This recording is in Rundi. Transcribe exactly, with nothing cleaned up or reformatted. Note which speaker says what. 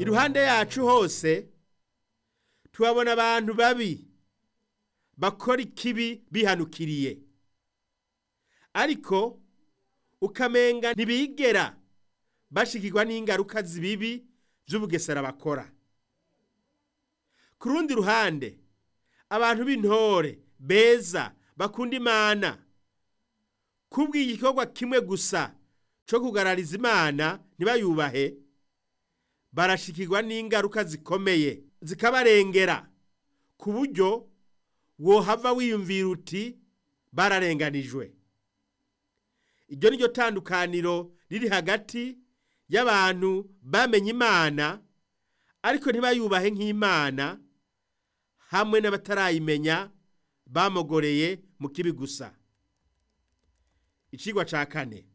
Speaker 1: iruhande yacu hose tuhabona abantu babi bakora ikibi bihanukiriye, ariko ukamenga ntibigera bashikirwa n'ingaruka zibibi vy'ubugesera bakora. Ku rundi ruhande, abantu b'intore beza bakunda Imana kubw'igikorwa kimwe gusa co kugarariza Imana ntibayubahe, barashikirwa n'ingaruka zikomeye zikabarengera ku buryo wohava wiyumvira uti bararenganijwe. Iryo ni ryo tandukaniro riri hagati y'abantu bamenye Imana ariko ntibayubahe nk'Imana, hamwe n'abatarayimenya bamogoreye mu kibi gusa. Icigwa ca kane: